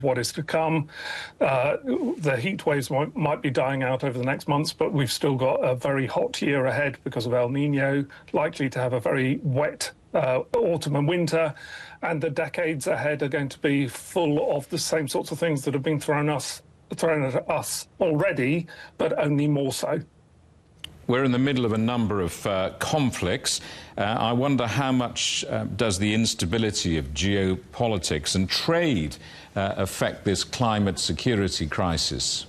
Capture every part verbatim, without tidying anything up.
what is to come. Uh, the heat waves might, might be dying out over the next months, but we've still got a very hot year ahead because of El Nino, likely to have a very wet uh, autumn and winter, and the decades ahead are going to be full of the same sorts of things that have been thrown us thrown at us already, but only more so. We're in the middle of a number of uh, conflicts. Uh, I wonder how much uh, does the instability of geopolitics and trade uh, affect this climate security crisis?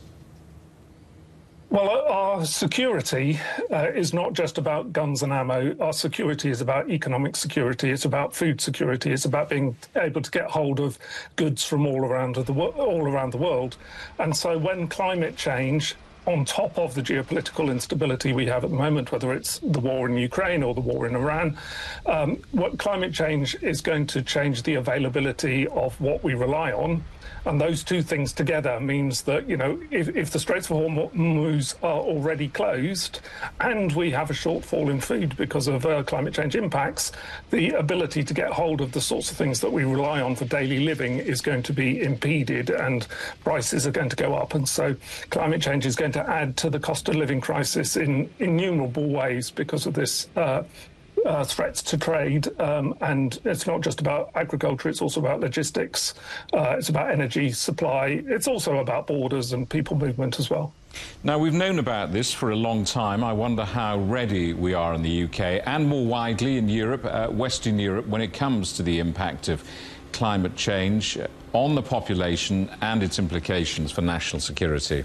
Well, our security uh, is not just about guns and ammo. Our security is about economic security. It's about food security. It's about being able to get hold of goods from all around the all around the world. And so, when climate change, on top of the geopolitical instability we have at the moment, whether it's the war in Ukraine or the war in Iran, um, what climate change is going to change the availability of what we rely on. And those two things together means that, you know, if, if the Straits of Hormuz are already closed and we have a shortfall in food because of uh, climate change impacts, the ability to get hold of the sorts of things that we rely on for daily living is going to be impeded, and prices are going to go up. And so climate change is going to add to the cost of living crisis in innumerable ways because of this uh, Uh, threats to trade, um, and it's not just about agriculture, it's also about logistics, uh, it's about energy supply, it's also about borders and people movement as well. Now, we've known about this for a long time. I wonder how ready we are in the U K and more widely in Europe, uh, Western Europe, when it comes to the impact of climate change on the population and its implications for national security.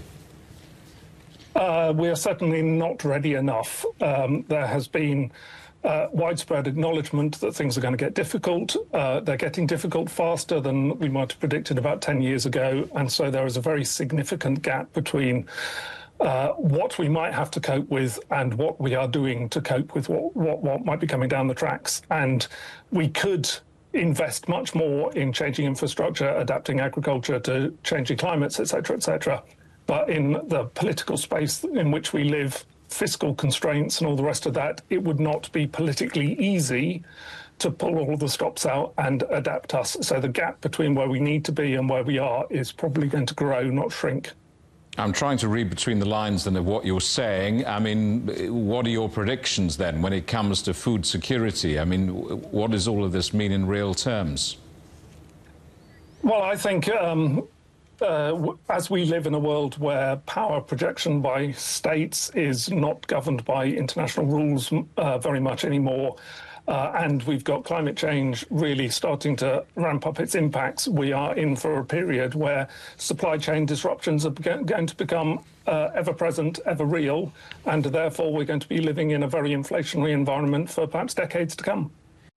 Uh, we are certainly not ready enough. Um, there has been Uh, widespread acknowledgement that things are going to get difficult. Uh, they're getting difficult faster than we might have predicted about ten years ago. And so there is a very significant gap between uh, what we might have to cope with and what we are doing to cope with what, what, what might be coming down the tracks. And we could invest much more in changing infrastructure, adapting agriculture to changing climates, et cetera, et cetera. But in the political space in which we live, fiscal constraints and all the rest of that, it would not be politically easy to pull all of the stops out and adapt us. So the gap between where we need to be and where we are is probably going to grow, not shrink. I'm trying to read between the lines then of what you're saying. I mean, what are your predictions then when it comes to food security? I mean, what does all of this mean in real terms? Well, I think Um, Uh, as we live in a world where power projection by states is not governed by international rules uh, very much anymore, uh, and we've got climate change really starting to ramp up its impacts, we are in for a period where supply chain disruptions are going to become uh, ever present, ever real, and therefore we're going to be living in a very inflationary environment for perhaps decades to come.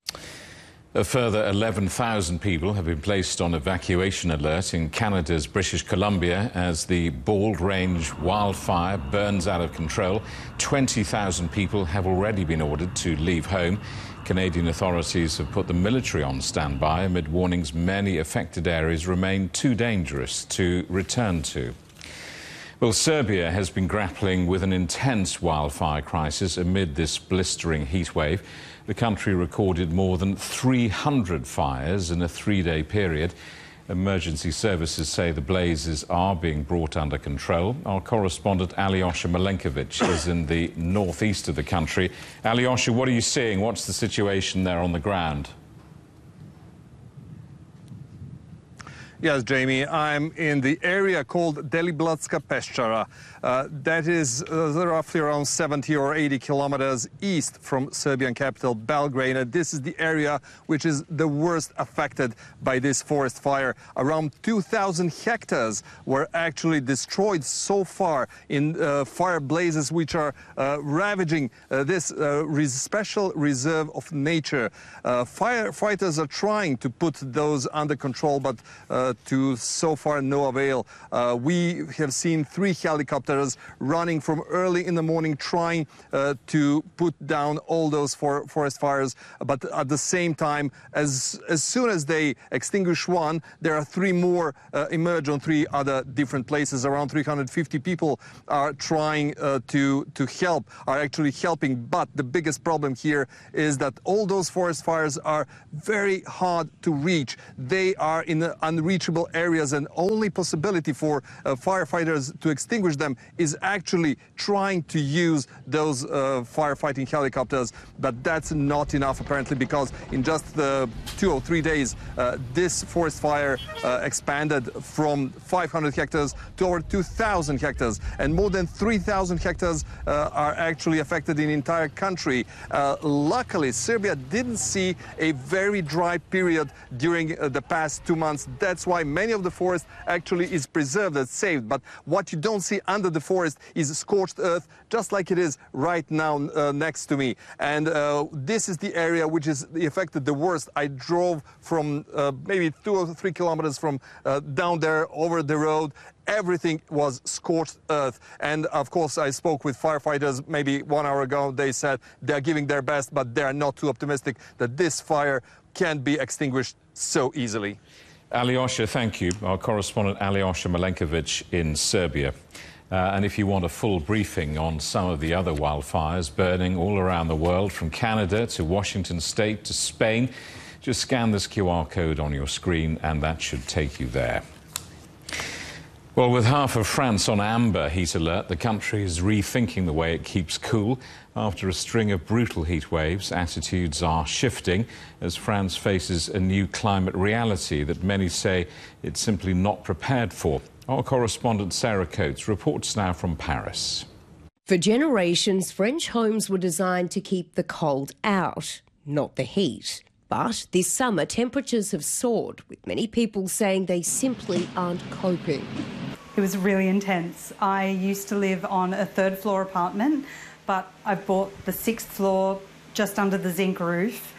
A further eleven thousand people have been placed on evacuation alert in Canada's British Columbia as the Bald Range wildfire burns out of control. twenty thousand people have already been ordered to leave home. Canadian authorities have put the military on standby amid warnings many affected areas remain too dangerous to return to. Well, Serbia has been grappling with an intense wildfire crisis amid this blistering heat wave. The country recorded more than three hundred fires in a three-day period. Emergency services say the blazes are being brought under control. Our correspondent Alyosha Milenkovic is in the northeast of the country. Alyosha, what are you seeing? What's the situation there on the ground? Yes, Jamie, I'm in the area called Deliblatska Peščara. Uh, that is uh, roughly around seventy or eighty kilometers east from Serbian capital Belgrade. And this is the area which is the worst affected by this forest fire. Around two thousand hectares were actually destroyed so far in uh, fire blazes which are uh, ravaging uh, this uh, res special reserve of nature. Uh, firefighters are trying to put those under control, but uh, to so far no avail. Uh, we have seen three helicopters running from early in the morning trying uh, to put down all those for forest fires, but at the same time, as as soon as they extinguish one, there are three more uh, emerge on three other different places. Around three hundred fifty people are trying uh, to to help, are actually helping, but the biggest problem here is that all those forest fires are very hard to reach. They are in an unreachable unreachable areas, and only possibility for uh, firefighters to extinguish them is actually trying to use those uh, firefighting helicopters. But that's not enough, apparently, because in just the two or three days, uh, this forest fire uh, expanded from five hundred hectares to over two thousand hectares, and more than three thousand hectares uh, are actually affected in the entire country. Uh, luckily, Serbia didn't see a very dry period during uh, the past two months. That's why many of the forest actually is preserved and saved. But what you don't see under the forest is scorched earth, just like it is right now uh, next to me. And uh, this is the area which is affected the worst. I drove from uh, maybe two or three kilometers from uh, down there over the road. Everything was scorched earth. And of course, I spoke with firefighters maybe one hour ago. They said they're giving their best, but they're not too optimistic that this fire can be extinguished so easily. Alyosha, thank you. Our correspondent Alyosha Milenkovic in Serbia. Uh, and if you want a full briefing on some of the other wildfires burning all around the world, from Canada to Washington State to Spain, just scan this Q R code on your screen and that should take you there. Well, with half of France on amber heat alert, the country is rethinking the way it keeps cool. After a string of brutal heat waves, attitudes are shifting as France faces a new climate reality that many say it's simply not prepared for. Our correspondent Sarah Coates reports now from Paris. For generations, French homes were designed to keep the cold out, not the heat. But this summer, temperatures have soared, with many people saying they simply aren't coping. It was really intense. I used to live on a third floor apartment, but I bought the sixth floor just under the zinc roof.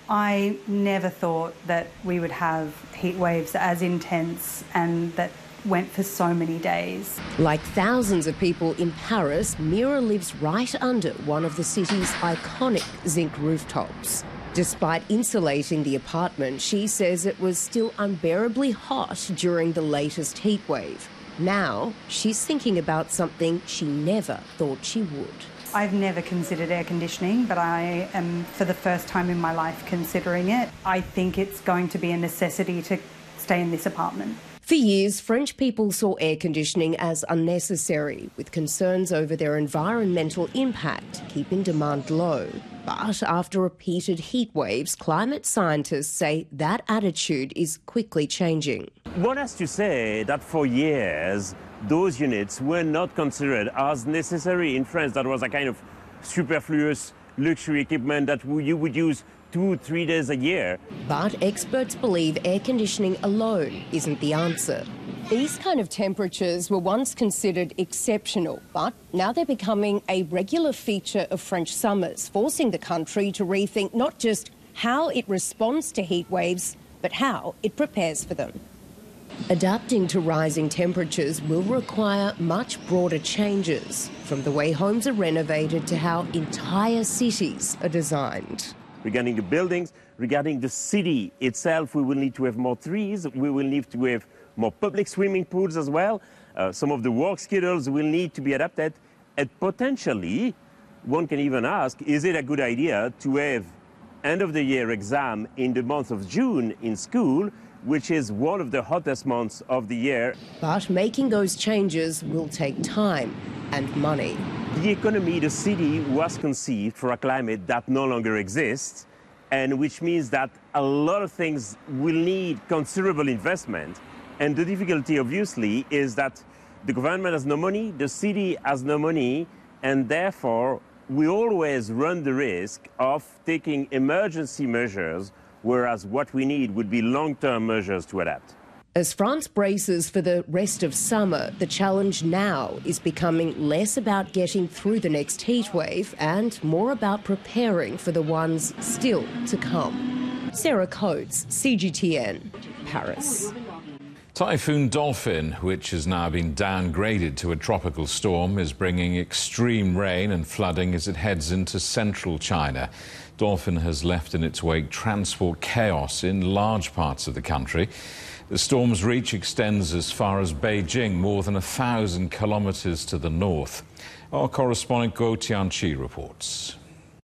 I never thought that we would have heat waves as intense and that went for so many days. Like thousands of people in Paris, Mira lives right under one of the city's iconic zinc rooftops. Despite insulating the apartment, she says it was still unbearably hot during the latest heat wave. Now, she's thinking about something she never thought she would. I've never considered air conditioning, but I am, for the first time in my life, considering it. I think it's going to be a necessity to stay in this apartment. For years, French people saw air conditioning as unnecessary, with concerns over their environmental impact, keeping demand low. But after repeated heat waves, climate scientists say that attitude is quickly changing. One has to say that for years, those units were not considered as necessary in France. That was a kind of superfluous luxury equipment that you would use two, three days a year. But experts believe air conditioning alone isn't the answer. These kind of temperatures were once considered exceptional, but now they're becoming a regular feature of French summers, forcing the country to rethink not just how it responds to heat waves, but how it prepares for them. Adapting to rising temperatures will require much broader changes, from the way homes are renovated to how entire cities are designed. Regarding the buildings, regarding the city itself, we will need to have more trees, we will need to have more public swimming pools as well. Uh, some of the work schedules will need to be adapted, and potentially, one can even ask, is it a good idea to have end of the year exam in the month of June in school, which is one of the hottest months of the year? But making those changes will take time and money. The economy, the city was conceived for a climate that no longer exists, and which means that a lot of things will need considerable investment. And the difficulty, obviously, is that the government has no money, the city has no money, and therefore we always run the risk of taking emergency measures, whereas what we need would be long-term measures to adapt. As France braces for the rest of summer, the challenge now is becoming less about getting through the next heat wave and more about preparing for the ones still to come. Sarah Coates, C G T N, Paris. Typhoon Dolphin, which has now been downgraded to a tropical storm, is bringing extreme rain and flooding as it heads into central China. Dolphin has left in its wake transport chaos in large parts of the country. The storm's reach extends as far as Beijing, more than a thousand kilometres to the north. Our correspondent Guo Tianqi reports.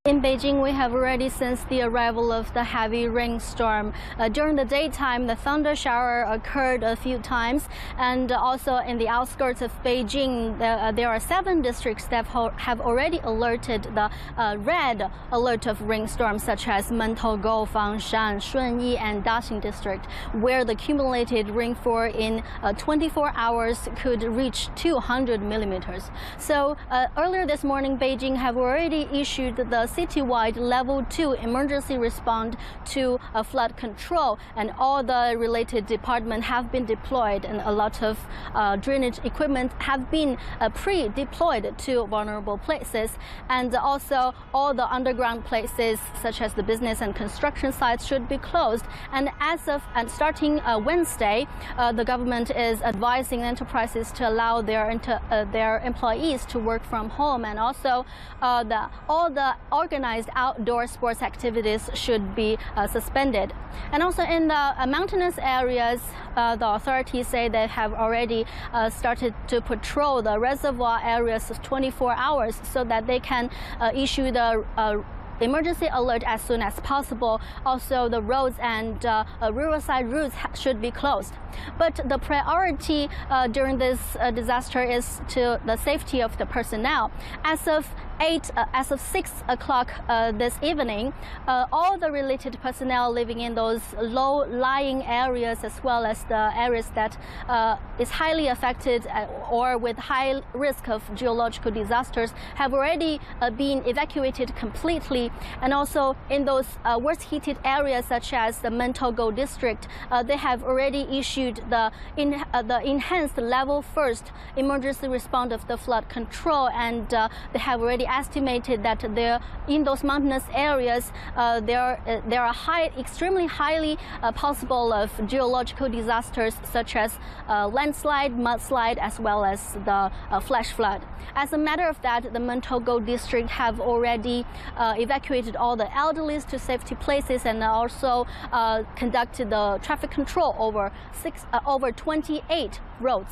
In Beijing, we have already sensed the arrival of the heavy rainstorm. Uh, during the daytime, the thunder shower occurred a few times, and also in the outskirts of Beijing, the, uh, there are seven districts that have already alerted the uh, red alert of rainstorms, such as Mentogou, Fangshan, Shunyi, and Daxing district, where the cumulated rainfall in uh, twenty-four hours could reach two hundred millimeters. So uh, earlier this morning, Beijing have already issued the citywide level two emergency response to uh, flood control, and all the related departments have been deployed, and a lot of uh, drainage equipment have been uh, pre-deployed to vulnerable places, and also all the underground places such as the business and construction sites should be closed. And as of and starting uh, Wednesday, uh, the government is advising enterprises to allow their inter, uh, their employees to work from home, and also uh, the all the organized outdoor sports activities should be uh, suspended. And also in the uh, mountainous areas, uh, the authorities say they have already uh, started to patrol the reservoir areas twenty-four hours so that they can uh, issue the uh, emergency alert as soon as possible. Also, the roads and uh, uh, riverside routes should be closed. But the priority uh, during this uh, disaster is to the safety of the personnel. As of eight, uh, as of six o'clock uh, this evening, uh, all the related personnel living in those low-lying areas, as well as the areas that uh, is highly affected uh, or with high risk of geological disasters, have already uh, been evacuated completely. And also in those uh, worst-hit areas, such as the Mentogou district, uh, they have already issued the in, uh, the enhanced level first emergency response of the flood control, and uh, they have already estimated that there in those mountainous areas uh, there uh, there are high, extremely highly uh, possible of geological disasters such as uh, landslide, mudslide, as well as the uh, flash flood. As a matter of that, the Mentogou district have already uh, evacuated all the elderly to safety places, and also uh, conducted the traffic control over six uh, over twenty-eight roads.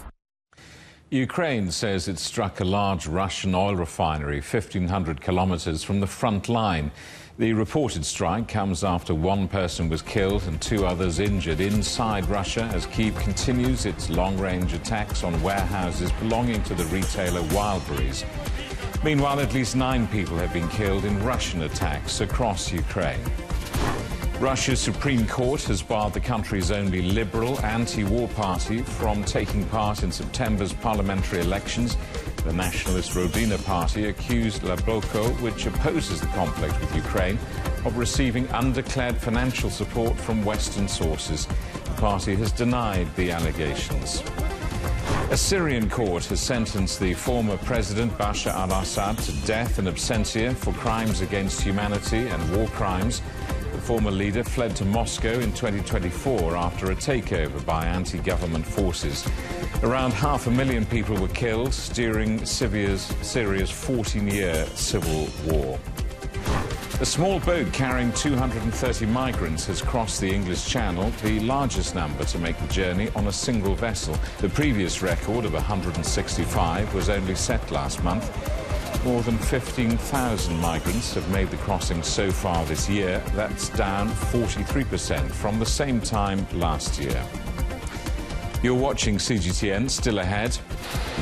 Ukraine says it struck a large Russian oil refinery fifteen hundred kilometers from the front line. The reported strike comes after one person was killed and two others injured inside Russia as Kyiv continues its long-range attacks on warehouses belonging to the retailer Wildberries. Meanwhile, at least nine people have been killed in Russian attacks across Ukraine. Russia's Supreme Court has barred the country's only liberal anti-war party from taking part in September's parliamentary elections. The nationalist Rodina Party accused Yabloko, which opposes the conflict with Ukraine, of receiving undeclared financial support from Western sources. The party has denied the allegations. A Syrian court has sentenced the former president Bashar al-Assad to death in absentia for crimes against humanity and war crimes. The former leader fled to Moscow in twenty twenty-four after a takeover by anti-government forces. Around half a million people were killed during Syria's, Syria's fourteen-year civil war. A small boat carrying two hundred thirty migrants has crossed the English Channel, the largest number to make the journey on a single vessel. The previous record of one hundred sixty-five was only set last month. More than fifteen thousand migrants have made the crossing so far this year. That's down forty-three percent from the same time last year. You're watching C G T N. Still ahead,